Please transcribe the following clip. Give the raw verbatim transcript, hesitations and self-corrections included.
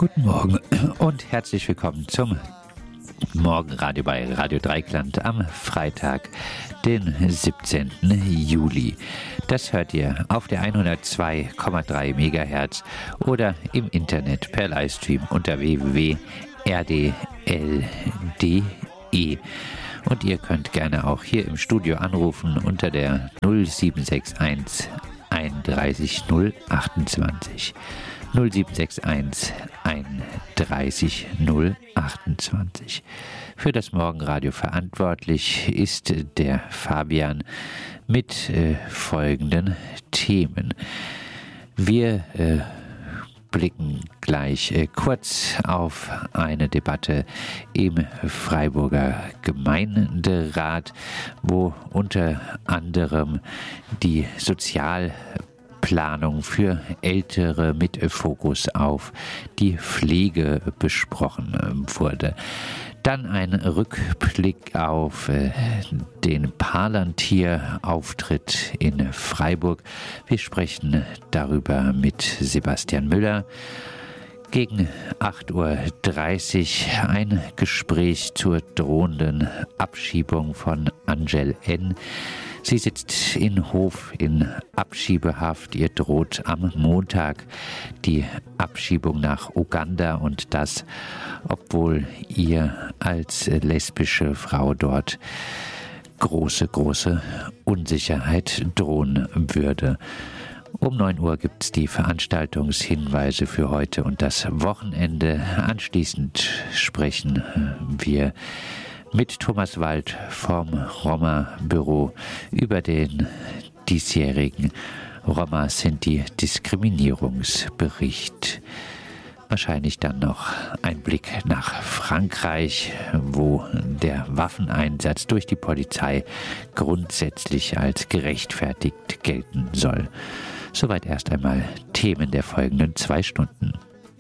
Guten Morgen und herzlich willkommen zum Morgenradio bei Radio Dreieckland am Freitag, den siebzehnten Juli. Das hört ihr auf der hundertzwei Komma drei Megahertz oder im Internet per Livestream unter w w w punkt r d l punkt d e. Und ihr könnt gerne auch hier im Studio anrufen unter der null sieben sechs eins einunddreißig null achtundzwanzig. null sieben sechs eins einunddreißig null achtundzwanzig. Für das Morgenradio verantwortlich ist der Fabian mit äh, folgenden Themen. Wir äh, blicken gleich äh, kurz auf eine Debatte im Freiburger Gemeinderat, wo unter anderem die Sozial Planung für Ältere mit Fokus auf die Pflege besprochen wurde. Dann ein Rückblick auf äh, den Palantir-Auftritt in Freiburg. Wir sprechen darüber mit Sebastian Müller. Gegen acht Uhr dreißig ein Gespräch zur drohenden Abschiebung von Angel N. Sie sitzt in Hof in Abschiebehaft. Ihr droht am Montag die Abschiebung nach Uganda und das, obwohl ihr als lesbische Frau dort große, große Unsicherheit drohen würde. Um neun Uhr gibt es die Veranstaltungshinweise für heute und das Wochenende. Anschließend sprechen wir mit Thomas Wald vom Roma-Büro über den diesjährigen Roma-Sinti-Diskriminierungsbericht. Wahrscheinlich dann noch ein Blick nach Frankreich, wo der Waffeneinsatz durch die Polizei grundsätzlich als gerechtfertigt gelten soll. Soweit erst einmal Themen der folgenden zwei Stunden.